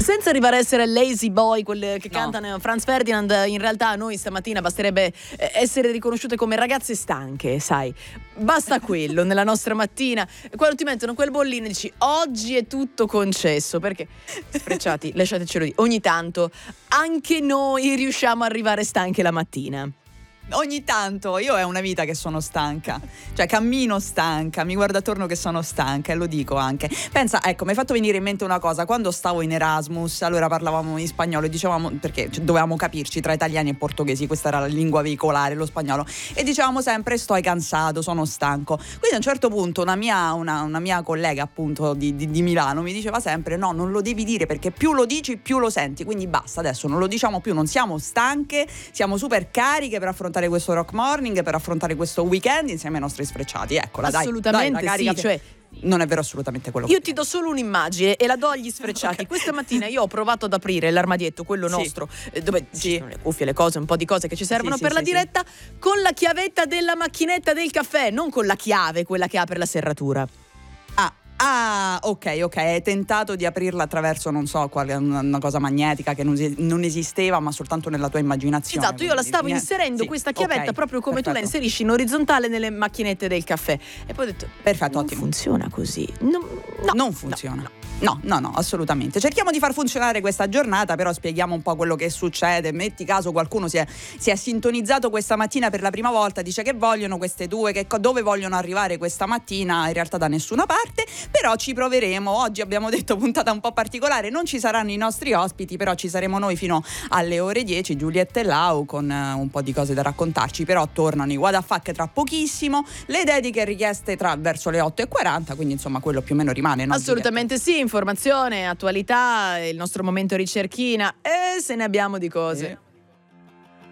senza arrivare a essere lazy boy, quelle che cantano Franz Ferdinand, in realtà a noi stamattina basterebbe essere riconosciute come ragazze stanche, sai. Basta quello nella nostra mattina. Quando ti mettono quel bollino e dici oggi è tutto concesso, perché sfrecciati, lasciatecelo dire, ogni tanto anche noi riusciamo a arrivare stanche la mattina. Ogni tanto, io è una vita che sono stanca, cioè cammino stanca, mi guardo attorno che sono stanca e lo dico anche. Pensa, ecco, mi hai fatto venire in mente una cosa: quando stavo in Erasmus, allora parlavamo in spagnolo e dicevamo, perché dovevamo capirci tra italiani e portoghesi, questa era la lingua veicolare, lo spagnolo, e dicevamo sempre sto cansato, sono stanco. Quindi a un certo punto una mia collega appunto di Milano mi diceva sempre no, non lo devi dire, perché più lo dici più lo senti, quindi basta, adesso non lo diciamo più, non siamo stanche, siamo super cariche per affrontare questo rock morning, per affrontare questo weekend insieme ai nostri sfrecciati. Eccola, assolutamente, dai, la carica, sì, cioè non è vero assolutamente quello. Io ti do solo un'immagine e la do agli sfrecciati. Okay. Questa mattina io ho provato ad aprire l'armadietto, quello nostro, dove ci sono le cuffie, le cose, un po' di cose che ci servono per la diretta, con la chiavetta della macchinetta del caffè, non con la chiave, quella che apre la serratura. Ah, ok, hai tentato di aprirla attraverso, non so, una cosa magnetica che non esisteva, ma soltanto nella tua immaginazione. Esatto, io la stavo inserendo questa chiavetta proprio come tu la inserisci in orizzontale nelle macchinette del caffè. E poi ho detto, perfetto, ottimo. Funziona così. Non funziona. No, assolutamente. Cerchiamo di far funzionare questa giornata, però spieghiamo un po' quello che succede. Metti caso qualcuno si è sintonizzato questa mattina per la prima volta, dice che vogliono queste due, dove vogliono arrivare questa mattina, in realtà da nessuna parte, però ci proveremo. Oggi abbiamo detto puntata un po' particolare, non ci saranno i nostri ospiti, però ci saremo noi fino alle ore 10, Giulietta e Lau, con un po' di cose da raccontarci, però tornano i What the Fuck tra pochissimo, le dediche richieste verso le 8:40, quindi insomma quello più o meno rimane, no? Assolutamente Giulietta? Sì, informazione, attualità, il nostro momento ricerchina e se ne abbiamo di cose.